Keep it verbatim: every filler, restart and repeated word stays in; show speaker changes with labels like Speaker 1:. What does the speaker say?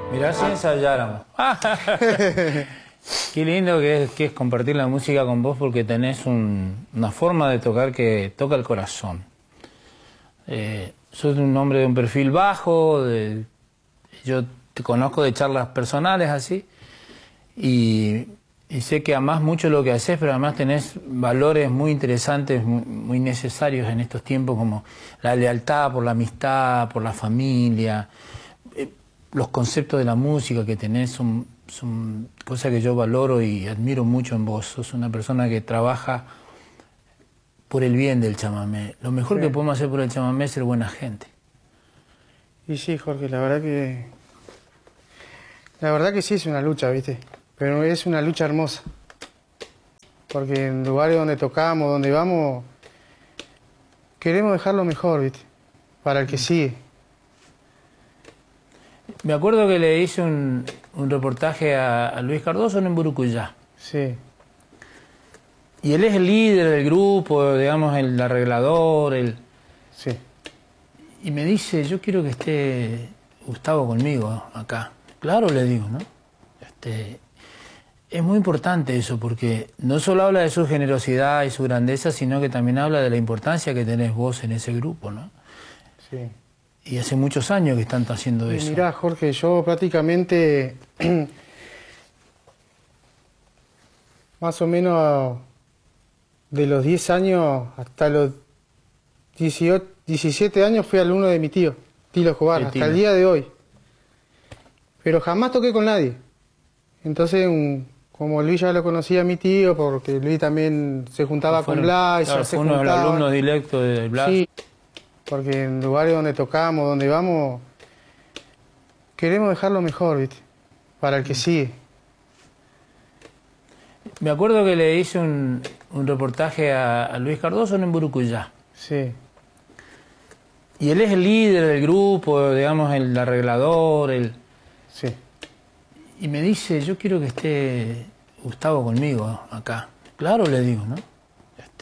Speaker 1: Mirá si ensayáramos. Qué lindo que es, que es compartir la música con vos, porque tenés un, una forma de tocar que toca el corazón. Eh, sos un hombre de un perfil bajo, de, yo te conozco de charlas personales así, y, y sé que amás mucho lo que haces, pero además tenés valores muy interesantes, muy, muy necesarios en estos tiempos, como la lealtad por la amistad, por la familia. Eh, los conceptos de la música que tenés son, son cosas que yo valoro y admiro mucho en vos. Sos una persona que trabaja por el bien del chamamé. Lo mejor sí. que podemos hacer por el chamamé es ser buena gente.
Speaker 2: Y sí, Jorge, la verdad que... La verdad que sí es una lucha, ¿viste? Pero es una lucha hermosa. Porque en lugares donde tocamos, donde vamos, queremos dejar lo mejor, ¿viste? Para el que sigue.
Speaker 1: Me acuerdo que le hice un, un reportaje a, a Luis Cardoso en Burucuyá.
Speaker 2: Sí.
Speaker 1: Y él es el líder del grupo, digamos, el arreglador, el...
Speaker 2: Sí.
Speaker 1: Y me dice, yo quiero que esté Gustavo conmigo acá. Claro, le digo, ¿no? Este, es muy importante eso, porque no solo habla de su generosidad y su grandeza, sino que también habla de la importancia que tenés vos en ese grupo, ¿no?
Speaker 2: Sí.
Speaker 1: Y hace muchos años que están haciendo
Speaker 2: y
Speaker 1: eso.
Speaker 2: Mirá, Jorge, yo prácticamente... más o menos de los diez años hasta los dieciocho, diecisiete años fui alumno de mi tío, Tilo Escobar, hasta el día de hoy. Pero jamás toqué con nadie. Entonces, un, como Luis ya lo conocía a mi tío, porque Luis también se juntaba
Speaker 1: fueron,
Speaker 2: con Blas,
Speaker 1: claro,
Speaker 2: ya se
Speaker 1: fue uno de los
Speaker 2: juntaba.
Speaker 1: alumnos directos de Blas.
Speaker 2: Sí, porque en lugares donde tocamos, donde vamos, queremos dejar lo mejor, ¿viste? Para el que sigue.
Speaker 1: Me acuerdo que le hice un, un reportaje a, a Luis Cardoso en Burucuyá.
Speaker 2: Sí.
Speaker 1: Y él es el líder del grupo, digamos, el arreglador, el...
Speaker 2: Sí.
Speaker 1: Y me dice, yo quiero que esté Gustavo conmigo acá. Claro, le digo, ¿no?